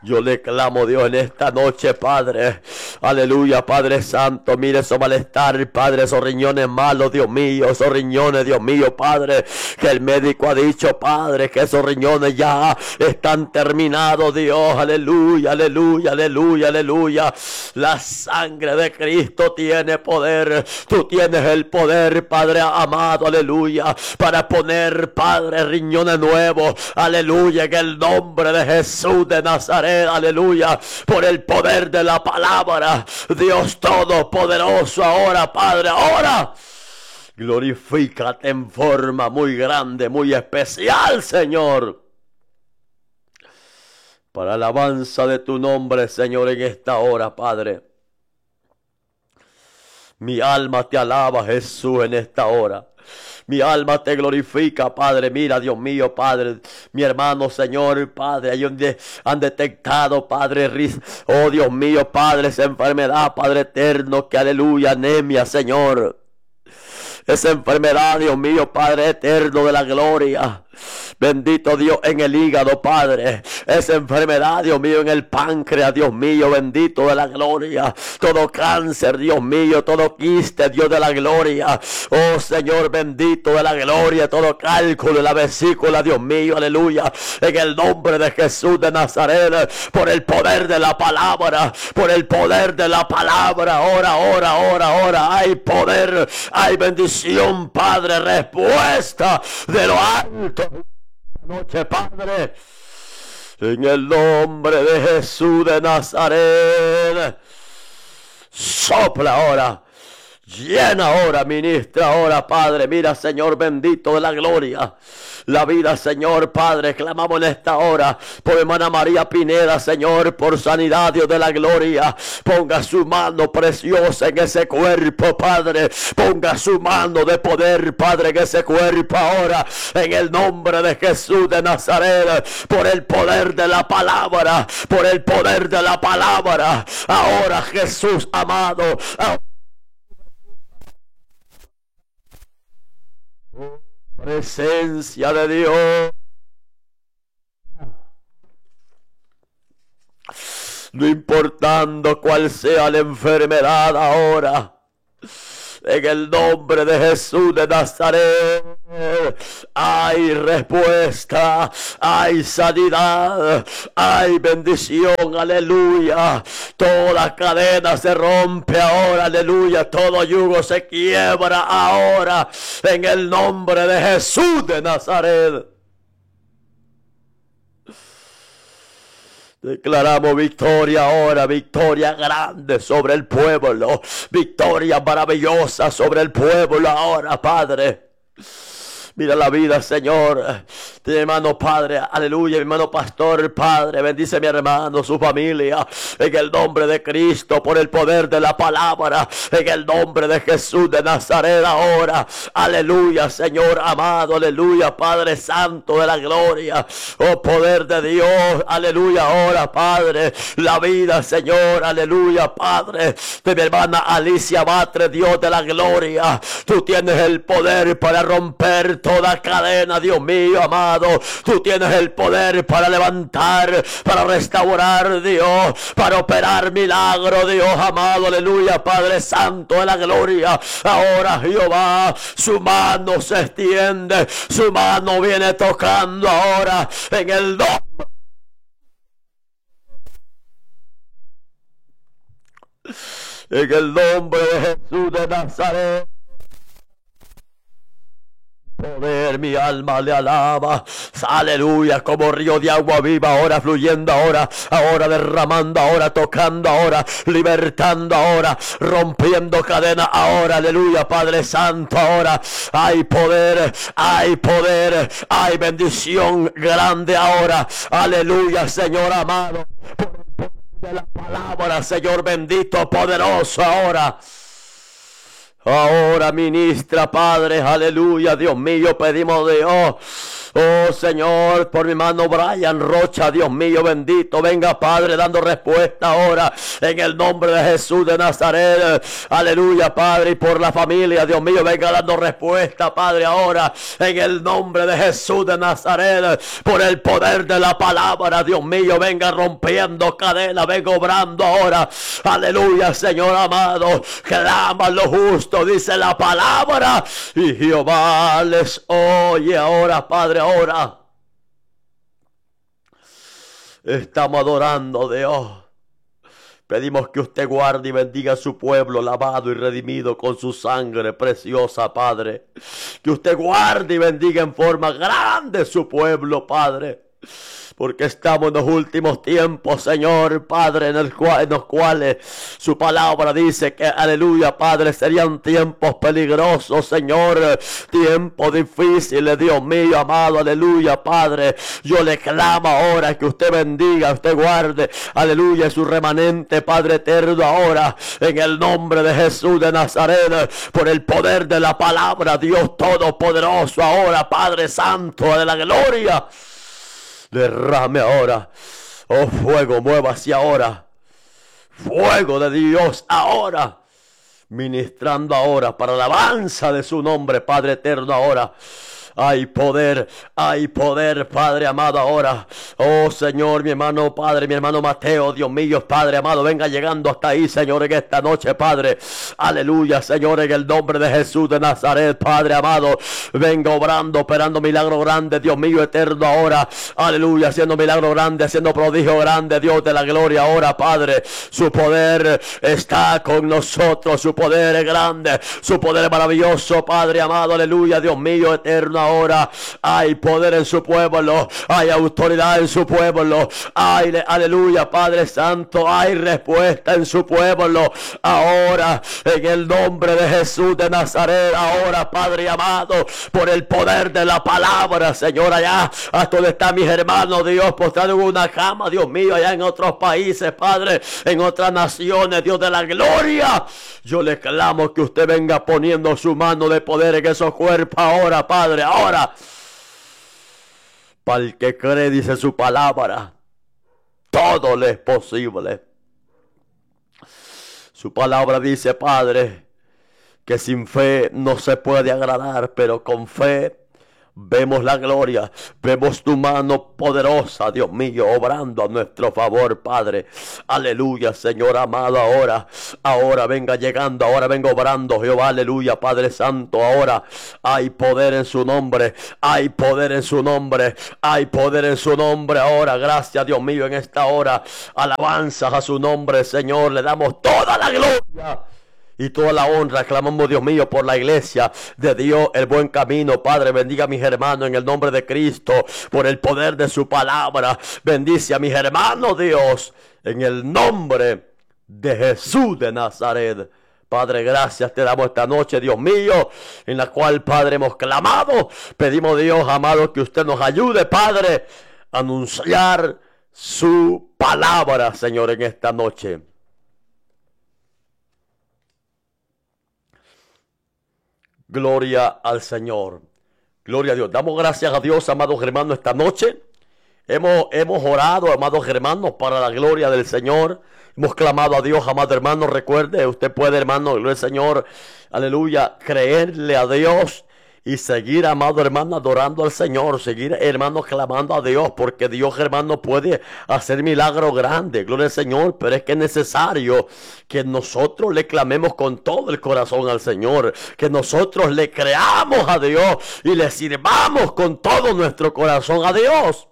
Yo le clamo, Dios, en esta noche, Padre. Aleluya, Padre Santo. Mire esos malestar, Padre, esos riñones malos, Dios mío. Esos riñones, Dios mío, Padre. Que el médico ha dicho, Padre, que esos riñones ya están terminados, Dios. Aleluya, aleluya, aleluya, aleluya. La sangre de Cristo tiene poder. Tú tienes el poder, Padre amado, aleluya. Para poner, Padre, riñones nuevos. Aleluya, en el nombre de Jesús de Nazaret. Aleluya, por el poder de la palabra, Dios Todopoderoso, ahora, Padre, ahora, glorifícate en forma muy grande, muy especial, Señor, para alabanza de tu nombre, Señor, en esta hora, Padre. Mi alma te alaba, Jesús, en esta hora. Mi alma te glorifica, Padre. Mira, Dios mío, Padre, mi hermano, Señor, Padre, ahí donde han detectado, Padre, oh Dios mío, Padre, esa enfermedad, Padre eterno, que aleluya, anemia, Señor. Esa enfermedad, Dios mío, Padre eterno de la gloria. Bendito Dios, en el hígado, Padre. Esa enfermedad, Dios mío, en el páncreas, Dios mío, bendito de la gloria. Todo cáncer, Dios mío, todo quiste, Dios de la gloria. Oh Señor, bendito de la gloria. Todo cálculo de la vesícula, Dios mío, aleluya. En el nombre de Jesús de Nazaret, por el poder de la palabra, por el poder de la palabra. Ahora, hay poder, hay bendición, Padre, respuesta de lo alto. Noche, Padre, en el nombre de Jesús de Nazaret, sopla ahora, llena ahora, ministra ahora, Padre. Mira, Señor bendito de la gloria, la vida, Señor, Padre, clamamos en esta hora por hermana María Pineda, Señor, por sanidad, Dios de la gloria. Ponga su mano preciosa en ese cuerpo, Padre. Ponga su mano de poder, Padre, en ese cuerpo ahora, en el nombre de Jesús de Nazaret, por el poder de la palabra, por el poder de la palabra. Ahora, Jesús amado, presencia de Dios. No importando cuál sea la enfermedad ahora, en el nombre de Jesús de Nazaret, hay respuesta, hay sanidad, hay bendición, aleluya. Toda cadena se rompe ahora, aleluya. Todo yugo se quiebra ahora, en el nombre de Jesús de Nazaret. Declaramos victoria ahora, victoria grande sobre el pueblo, victoria maravillosa sobre el pueblo ahora, Padre. Mira la vida, Señor, de mi hermano, Padre, aleluya, mi hermano pastor, Padre, bendice a mi hermano, su familia, en el nombre de Cristo, por el poder de la palabra, en el nombre de Jesús de Nazaret ahora, aleluya, Señor amado, aleluya, Padre Santo de la gloria, oh poder de Dios, aleluya, ahora, Padre, la vida, Señor, aleluya, Padre, de mi hermana Alicia Batre, Dios de la gloria, tú tienes el poder para romper toda cadena, Dios mío amado. Tú tienes el poder para levantar, para restaurar, Dios, para operar milagro, Dios amado, aleluya, Padre Santo de la gloria. Ahora Jehová, su mano se extiende, su mano viene tocando ahora en el nombre. En el nombre de Jesús de Nazaret. Poder, mi alma le alaba, aleluya, como río de agua viva, ahora fluyendo, ahora derramando, ahora tocando, ahora libertando, ahora rompiendo cadena, ahora, aleluya, Padre Santo, ahora hay poder, hay bendición grande ahora, aleluya, Señor amado, por el poder de la palabra, Señor bendito, poderoso ahora. Ahora ministra, Padre, aleluya, Dios mío, pedimos Dios, Oh Señor, por mi hermano Brian Rocha, Dios mío bendito, venga Padre dando respuesta ahora en el nombre de Jesús de Nazaret. Aleluya Padre, y por la familia, Dios mío, venga dando respuesta Padre ahora en el nombre de Jesús de Nazaret. Por el poder de la palabra, Dios mío, venga rompiendo cadenas, venga obrando ahora. Aleluya Señor amado, clama lo justo, dice la palabra, y Jehová les oye ahora Padre, ahora estamos adorando a Dios. Pedimos que usted guarde y bendiga a su pueblo lavado y redimido con su sangre preciosa, Padre. Que usted guarde y bendiga en forma grande su pueblo, Padre. Porque estamos en los últimos tiempos, Señor, Padre, en los cuales su palabra dice que, aleluya, Padre, serían tiempos peligrosos, Señor, tiempos difíciles, Dios mío, amado, aleluya, Padre. Yo le clamo ahora que usted bendiga, usted guarde, aleluya, su remanente, Padre eterno, ahora, en el nombre de Jesús de Nazaret, por el poder de la palabra, Dios Todopoderoso, ahora, Padre Santo de la gloria. Derrame ahora, oh fuego, muévase ahora, fuego de Dios ahora, ministrando ahora para la alabanza de su nombre, Padre eterno ahora. Hay poder, Padre amado ahora. Oh Señor, mi hermano Padre, mi hermano Mateo, Dios mío, Padre amado, venga llegando hasta ahí, Señor, en esta noche, Padre. Aleluya, Señor, en el nombre de Jesús de Nazaret, Padre amado, venga obrando, operando milagro grande, Dios mío, eterno ahora. Aleluya, haciendo milagro grande, haciendo prodigio grande, Dios de la gloria ahora, Padre. Su poder está con nosotros, su poder es grande, su poder es maravilloso, Padre amado, aleluya, Dios mío, eterno ahora. Hay poder en su pueblo, hay autoridad en su pueblo, hay, aleluya, Padre Santo, hay respuesta en su pueblo ahora, en el nombre de Jesús de Nazaret, ahora, Padre amado, por el poder de la palabra, Señor, allá hasta donde están mis hermanos, Dios, postrado en una cama, Dios mío, allá en otros países, Padre, en otras naciones, Dios de la gloria, yo le clamo que usted venga poniendo su mano de poder en esos cuerpos ahora, Padre, ahora. Para el que cree, dice su palabra, todo le es posible. Su palabra dice, Padre, que sin fe no se puede agradar, pero con fe vemos la gloria, vemos tu mano poderosa, Dios mío, obrando a nuestro favor, Padre. Aleluya, Señor amado, ahora venga llegando, ahora venga obrando, Jehová, aleluya, Padre Santo, ahora hay poder en su nombre, hay poder en su nombre, hay poder en su nombre, ahora, gracias, Dios mío, en esta hora, alabanzas a su nombre, Señor, le damos toda la gloria y toda la honra. Clamamos, Dios mío, por la iglesia de Dios, el buen camino. Padre, bendiga a mis hermanos en el nombre de Cristo, por el poder de su palabra. Bendice a mis hermanos, Dios, en el nombre de Jesús de Nazaret. Padre, gracias te damos esta noche, Dios mío, en la cual, Padre, hemos clamado. Pedimos, Dios amado, que usted nos ayude, Padre, a anunciar su palabra, Señor, en esta noche. Gloria al Señor. Gloria a Dios. Damos gracias a Dios, amados hermanos, esta noche. Hemos orado, amados hermanos, para la gloria del Señor. Hemos clamado a Dios, amado hermano. Recuerde, usted puede, hermano, gloria al Señor, aleluya, creerle a Dios y seguir, amado hermano, adorando al Señor. Seguir, hermano, clamando a Dios, porque Dios, hermano, puede hacer milagros grandes. Gloria al Señor, pero es que es necesario que nosotros le clamemos con todo el corazón al Señor, que nosotros le creamos a Dios y le sirvamos con todo nuestro corazón a Dios,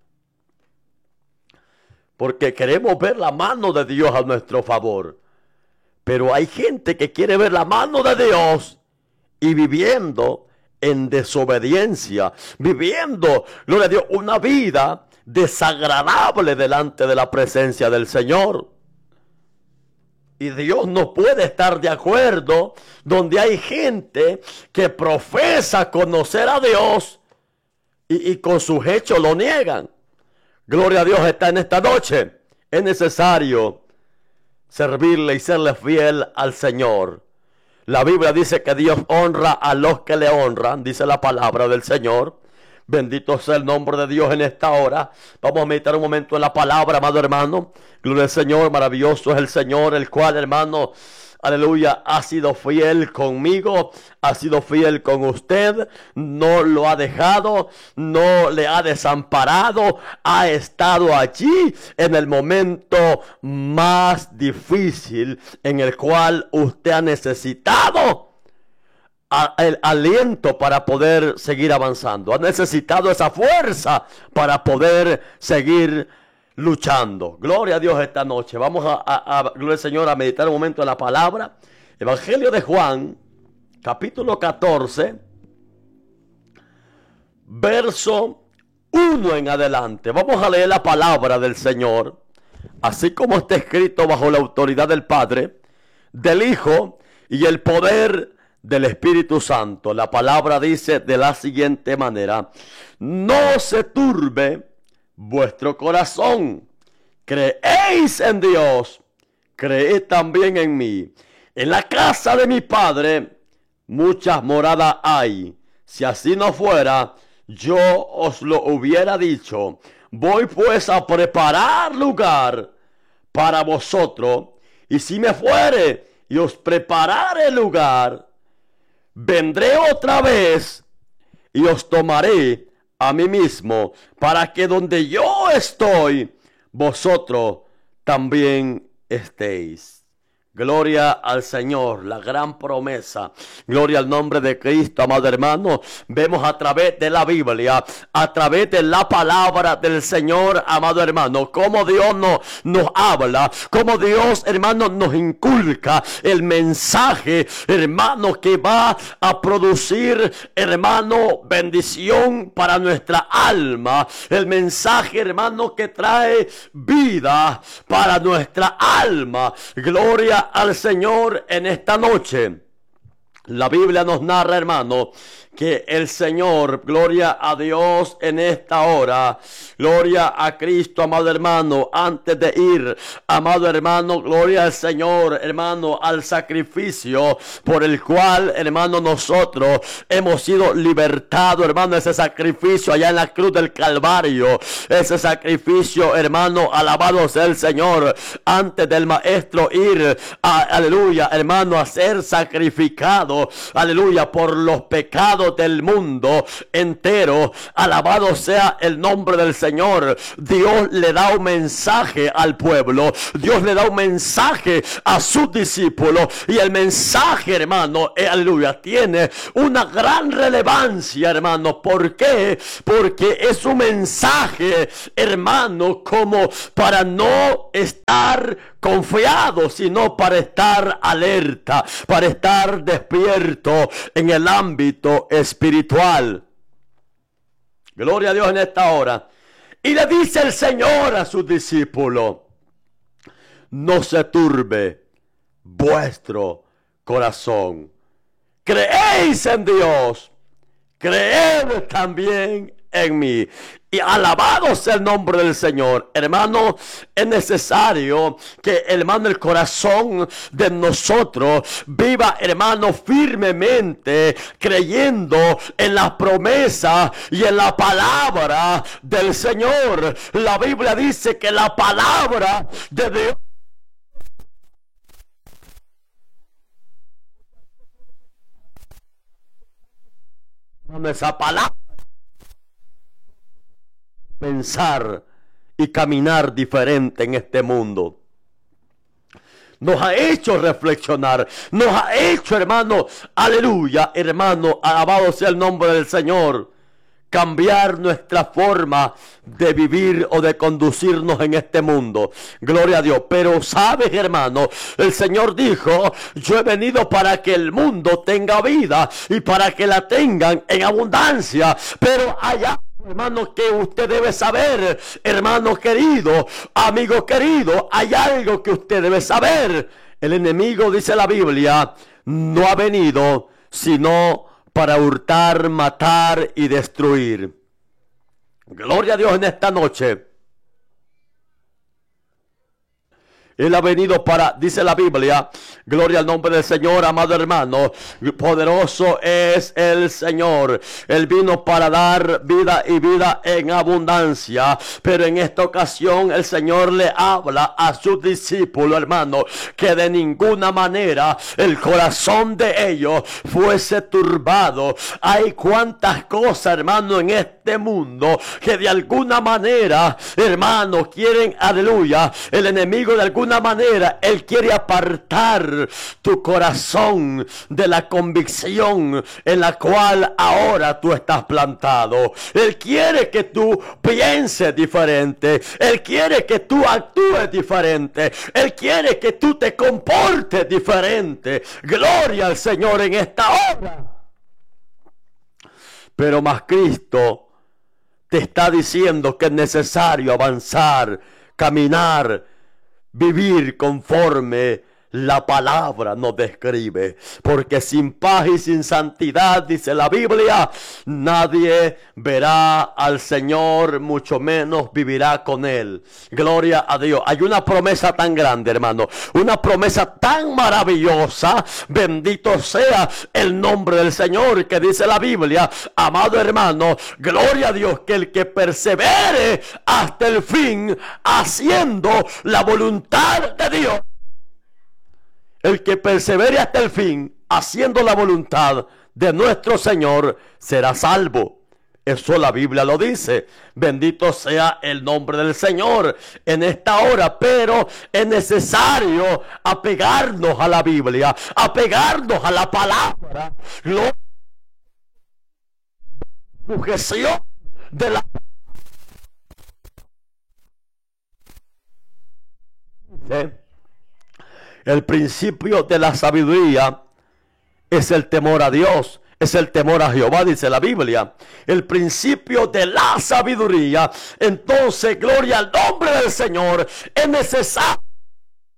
porque queremos ver la mano de Dios a nuestro favor. Pero hay gente que quiere ver la mano de Dios y viviendo en desobediencia, viviendo, gloria a Dios, una vida desagradable delante de la presencia del Señor. Y Dios no puede estar de acuerdo donde hay gente que profesa conocer a Dios y con sus hechos lo niegan. Gloria a Dios, está en esta noche. Es necesario servirle y serle fiel al Señor. La Biblia dice que Dios honra a los que le honran, dice la palabra del Señor. Bendito sea el nombre de Dios en esta hora. Vamos a meditar un momento en la palabra, amado hermano. Gloria al Señor, maravilloso es el Señor, el cual, hermano, aleluya, ha sido fiel conmigo, ha sido fiel con usted, no lo ha dejado, no le ha desamparado, ha estado allí en el momento más difícil en el cual usted ha necesitado el aliento para poder seguir avanzando. Ha necesitado esa fuerza para poder seguir luchando. Gloria a Dios esta noche. Vamos gloria al Señor, a meditar un momento en la palabra. Evangelio de Juan, capítulo 14, verso 1 en adelante. Vamos a leer la palabra del Señor, así como está escrito, bajo la autoridad del Padre, del Hijo y el poder del Espíritu Santo. La palabra dice de la siguiente manera: no se turbe vuestro corazón. Creéis en Dios, creed también en mí. En la casa de mi Padre muchas moradas hay. Si así no fuera, yo os lo hubiera dicho. Voy pues a preparar lugar para vosotros. Y si me fuere y os preparare lugar, vendré otra vez y os tomaré a mí mismo, para que donde yo estoy, vosotros también estéis. Gloria al Señor, la gran promesa. Gloria al nombre de Cristo, amado hermano. Vemos a través de la Biblia, a través de la palabra del Señor, amado hermano, cómo Dios nos habla, cómo Dios, hermano, nos inculca el mensaje, hermano, que va a producir, hermano, bendición para nuestra alma. El mensaje, hermano, que trae vida para nuestra alma. Gloria al Señor en esta noche. La Biblia nos narra, hermano, que el Señor, gloria a Dios en esta hora, gloria a Cristo, amado hermano, antes de ir, amado hermano, gloria al Señor, hermano, al sacrificio por el cual, hermano, nosotros hemos sido libertados, hermano, ese sacrificio allá en la cruz del Calvario, ese sacrificio, hermano, alabado sea el Señor, antes del Maestro ir, aleluya, hermano, a ser sacrificado, aleluya, por los pecados del mundo entero. Alabado sea el nombre del Señor. Dios le da un mensaje al pueblo, Dios le da un mensaje a sus discípulos, y el mensaje, hermano, aleluya, tiene una gran relevancia, hermano. ¿Por qué? Porque es un mensaje, hermano, como para no estar confiado, sino para estar alerta, para estar despierto en el ámbito espiritual. Gloria a Dios en esta hora. Y le dice el Señor a sus discípulos: no se turbe vuestro corazón. Creéis en Dios, creed también en mí. Y alabado sea el nombre del Señor. Hermano, es necesario que, hermano, el corazón de nosotros viva, hermano, firmemente creyendo en la promesa y en la palabra del Señor. La Biblia dice que la palabra de Dios, esa palabra, pensar y caminar diferente en este mundo. Nos ha hecho reflexionar, nos ha hecho, hermano, aleluya, hermano, alabado sea el nombre del Señor, cambiar nuestra forma de vivir o de conducirnos en este mundo. Gloria a Dios. Pero sabes, hermano, el Señor dijo: yo he venido para que el mundo tenga vida y para que la tengan en abundancia. Pero allá, hermano, que usted debe saber, hermano querido, amigo querido, hay algo que usted debe saber. El enemigo, dice la Biblia, no ha venido sino para hurtar, matar y destruir. Gloria a Dios en esta noche. Él ha venido para, dice la Biblia, gloria al nombre del Señor, amado hermano, poderoso es el Señor. Él vino para dar vida y vida en abundancia. Pero en esta ocasión el Señor le habla a sus discípulos, hermano, que de ninguna manera el corazón de ellos fuese turbado. Hay cuantas cosas, hermano, en este mundo que de alguna manera, hermano, quieren, aleluya, el enemigo de alguna manera, él quiere apartar tu corazón de la convicción en la cual ahora tú estás plantado. Él quiere que tú pienses diferente. Él quiere que tú actúes diferente. Él quiere que tú te comportes diferente. Gloria al Señor en esta hora. Pero más Cristo te está diciendo que es necesario avanzar, caminar, vivir conforme la palabra nos describe. Porque sin paz y sin santidad, dice la Biblia, nadie verá al Señor, mucho menos vivirá con Él. Gloria a Dios. Hay una promesa tan grande, hermano. Una promesa tan maravillosa. Bendito sea el nombre del Señor, que dice la Biblia, amado hermano, gloria a Dios, que el que persevere hasta el fin haciendo la voluntad de Dios. El que persevere hasta el fin, haciendo la voluntad de nuestro Señor, será salvo. Eso la Biblia lo dice. Bendito sea el nombre del Señor en esta hora. Pero es necesario apegarnos a la Biblia, apegarnos a la palabra. La sujeción de la El principio de la sabiduría es el temor a Dios, es el temor a Jehová, dice la Biblia. El principio de la sabiduría. Entonces, gloria al nombre del Señor. Es necesario